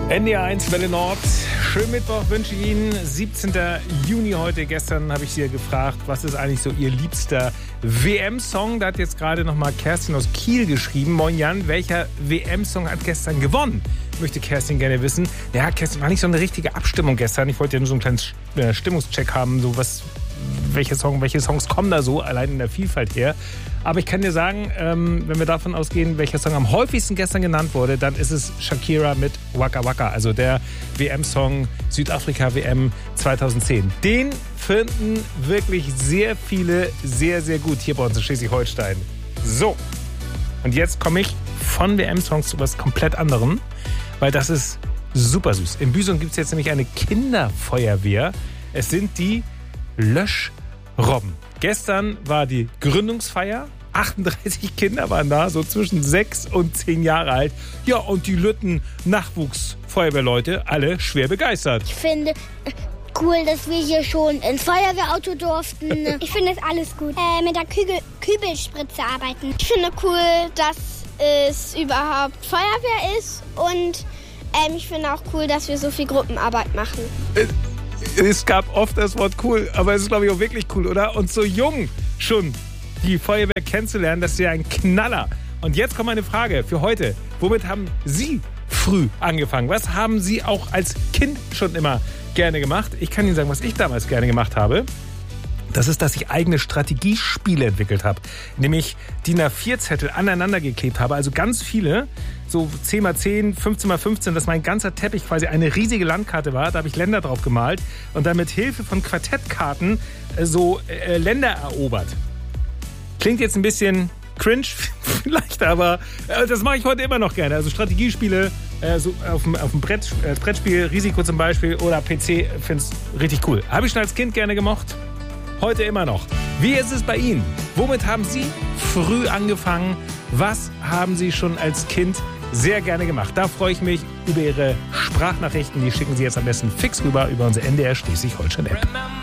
NDR1 Welle Nord. Schönen Mittwoch wünsche ich Ihnen. 17. Juni heute. Gestern habe ich Sie ja gefragt, was ist eigentlich so Ihr liebster WM-Song? Da hat jetzt gerade nochmal Kerstin aus Kiel geschrieben. Moin Jan, welcher WM-Song hat gestern gewonnen? Möchte Kerstin gerne wissen. Ja, Kerstin, war nicht so eine richtige Abstimmung gestern. Ich wollte ja nur so einen kleinen Stimmungscheck haben, so welche Songs kommen da so, allein in der Vielfalt her. Aber ich kann dir sagen, wenn wir davon ausgehen, welcher Song am häufigsten gestern genannt wurde, dann ist es Shakira mit Waka Waka, also der WM-Song Südafrika WM 2010. Den finden wirklich sehr viele sehr, sehr gut hier bei uns in Schleswig-Holstein. So, und jetzt komme ich von WM-Songs zu was komplett anderem, weil das ist super süß. In Büsum gibt es jetzt nämlich eine Kinderfeuerwehr. Es sind die Löschrobben. Gestern war die Gründungsfeier. 38 Kinder waren da, so zwischen 6 und 10 Jahre alt. Ja, und die Lütten Nachwuchsfeuerwehrleute, alle schwer begeistert. Ich finde cool, dass wir hier schon ins Feuerwehrauto durften. Ich finde es alles gut. Mit der Kübelspritze arbeiten. Ich finde cool, dass es überhaupt Feuerwehr ist. Und ich finde auch cool, dass wir so viel Gruppenarbeit machen. Es gab oft das Wort cool, aber es ist, glaube ich, auch wirklich cool, oder? Und so jung schon die Feuerwehr kennenzulernen, das ist ja ein Knaller. Und jetzt kommt meine Frage für heute. Womit haben Sie früh angefangen? Was haben Sie auch als Kind schon immer gerne gemacht? Ich kann Ihnen sagen, was ich damals gerne gemacht habe. Das ist, dass ich eigene Strategiespiele entwickelt habe. Nämlich DIN A4-Zettel aneinander geklebt habe. Also ganz viele, so 10x10, 15x15, dass mein ganzer Teppich quasi eine riesige Landkarte war. Da habe ich Länder drauf gemalt und dann mit Hilfe von Quartettkarten Länder erobert. Klingt jetzt ein bisschen cringe vielleicht, aber das mache ich heute immer noch gerne. Also Strategiespiele so auf dem Brettspiel, Risiko zum Beispiel oder PC, finde es richtig cool. Habe ich schon als Kind gerne gemocht. Heute immer noch. Wie ist es bei Ihnen? Womit haben Sie früh angefangen? Was haben Sie schon als Kind sehr gerne gemacht? Da freue ich mich über Ihre Sprachnachrichten. Die schicken Sie jetzt am besten fix rüber über unsere NDR Schleswig-Holstein-App.